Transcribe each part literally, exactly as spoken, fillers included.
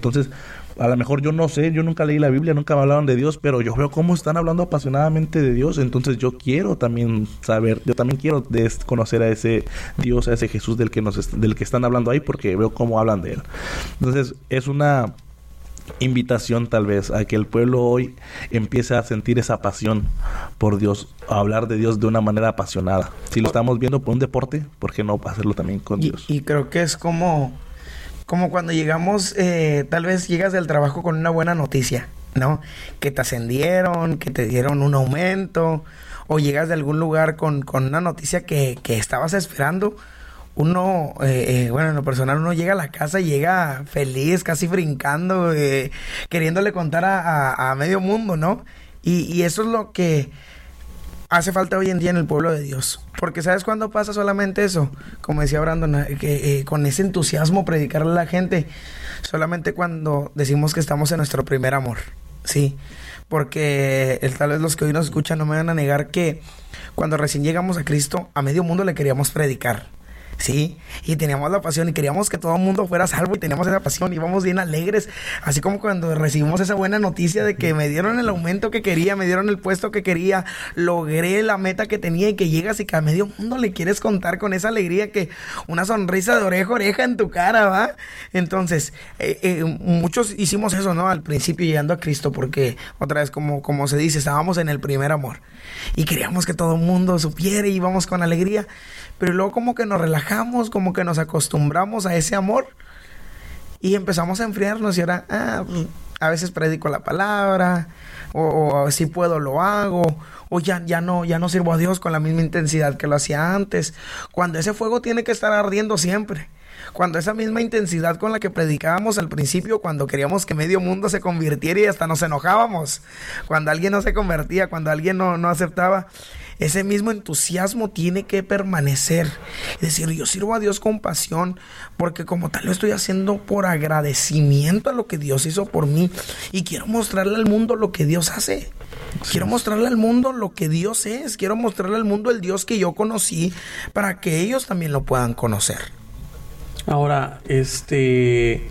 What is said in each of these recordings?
Entonces, a lo mejor yo no sé, yo nunca leí la Biblia, nunca me hablaron de Dios, pero yo veo cómo están hablando apasionadamente de Dios. Entonces yo quiero también saber, yo también quiero des- conocer a ese Dios, a ese Jesús del que nos est- del que están hablando ahí, porque veo cómo hablan de él. Entonces es una invitación tal vez a que el pueblo hoy empiece a sentir esa pasión por Dios, a hablar de Dios de una manera apasionada. Si lo estamos viendo por un deporte, ¿por qué no hacerlo también con Y, Dios? y creo que es como, como cuando llegamos, eh, tal vez llegas del trabajo con una buena noticia, ¿no? Que te ascendieron, que te dieron un aumento, o llegas de algún lugar con, con una noticia que, que estabas esperando. Uno, eh, eh, bueno, en lo personal, uno llega a la casa y llega feliz, casi brincando, eh, queriéndole contar a, a, a medio mundo, ¿no? Y, y eso es lo que hace falta hoy en día en el pueblo de Dios. Porque ¿sabes cuándo pasa solamente eso? Como decía Brandon, eh, que eh, con ese entusiasmo predicarle a la gente, solamente cuando decimos que estamos en nuestro primer amor, ¿sí? Porque eh, tal vez los que hoy nos escuchan no me van a negar que cuando recién llegamos a Cristo, a medio mundo le queríamos predicar, ¿sí? Y teníamos la pasión y queríamos que todo el mundo fuera salvo y teníamos esa pasión y íbamos bien alegres, así como cuando recibimos esa buena noticia de que me dieron el aumento que quería, me dieron el puesto que quería, logré la meta que tenía, y que llegas y que a medio mundo le quieres contar con esa alegría, que una sonrisa de oreja a oreja en tu cara, ¿va? Entonces, eh, eh, muchos hicimos eso, ¿no? Al principio llegando a Cristo, porque otra vez, como, como se dice, estábamos en el primer amor y queríamos que todo el mundo supiera y íbamos con alegría. Pero luego como que nos relajamos, como que nos acostumbramos a ese amor y empezamos a enfriarnos. Y ahora, ah, pues, a veces predico la palabra, o, o si puedo lo hago, o ya, ya, no, ya no sirvo a Dios con la misma intensidad que lo hacía antes. Cuando ese fuego tiene que estar ardiendo siempre. Cuando esa misma intensidad con la que predicábamos al principio, cuando queríamos que medio mundo se convirtiera y hasta nos enojábamos, cuando alguien no se convertía, cuando alguien no, no aceptaba, ese mismo entusiasmo tiene que permanecer. Es decir, yo sirvo a Dios con pasión, porque como tal lo estoy haciendo por agradecimiento a lo que Dios hizo por mí, y quiero mostrarle al mundo lo que Dios hace. Quiero mostrarle al mundo lo que Dios es. Quiero mostrarle al mundo el Dios que yo conocí, para que ellos también lo puedan conocer. Ahora, este,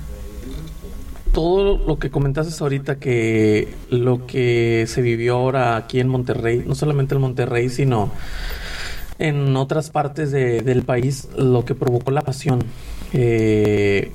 todo lo que comentaste ahorita, que lo que se vivió ahora aquí en Monterrey, no solamente en Monterrey, sino en otras partes de, del país, lo que provocó la pasión. Eh,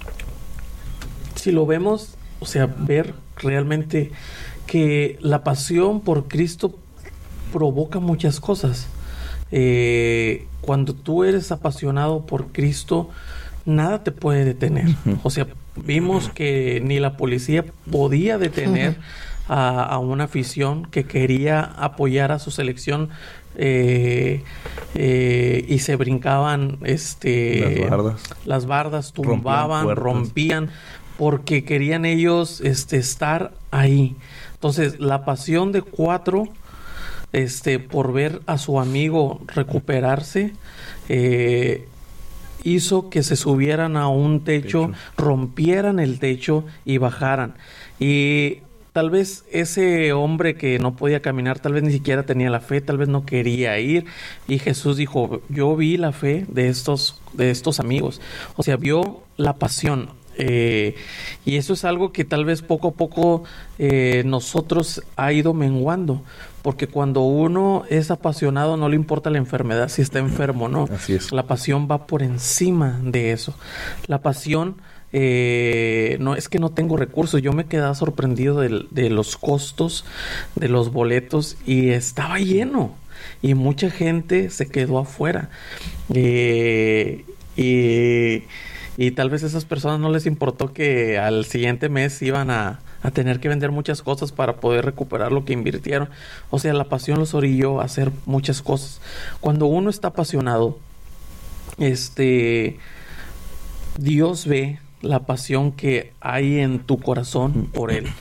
si lo vemos, o sea, ver realmente que la pasión por Cristo provoca muchas cosas. Eh, cuando tú eres apasionado por Cristo, nada te puede detener. O sea, vimos que ni la policía podía detener a, a una afición que quería apoyar a su selección, eh, eh, y se brincaban este Las bardas. las bardas, tumbaban, Rompían rompían, porque querían ellos este estar ahí. Entonces, la pasión de cuatro, este, por ver a su amigo recuperarse, eh, hizo que se subieran a un techo, techo, rompieran el techo y bajaran. Y tal vez ese hombre que no podía caminar, tal vez ni siquiera tenía la fe, tal vez no quería ir. Y Jesús dijo, yo vi la fe de estos, de estos amigos. O sea, vio la pasión. Eh, y eso es algo que tal vez poco a poco eh, nosotros ha ido menguando, porque cuando uno es apasionado no le importa la enfermedad, si está enfermo o no. Así es. La pasión va por encima de eso. La pasión, eh, no es que no tengo recursos. Yo me quedaba sorprendido de, de los costos de los boletos y estaba lleno y mucha gente se quedó afuera. Eh, y Y tal vez a esas personas no les importó que al siguiente mes iban a, a tener que vender muchas cosas para poder recuperar lo que invirtieron. O sea, la pasión los orilló a hacer muchas cosas. Cuando uno está apasionado, este, Dios ve la pasión que hay en tu corazón por Él.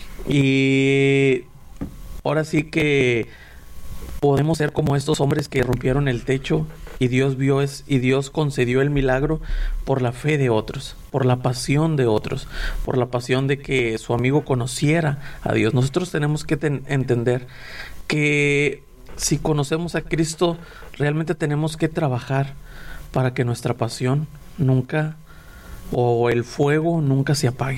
Y ahora sí que podemos ser como estos hombres que rompieron el techo y Dios vio es, y Dios concedió el milagro por la fe de otros, por la pasión de otros, por la pasión de que su amigo conociera a Dios. Nosotros tenemos que ten, entender que si conocemos a Cristo, realmente tenemos que trabajar para que nuestra pasión nunca, o el fuego nunca se apague.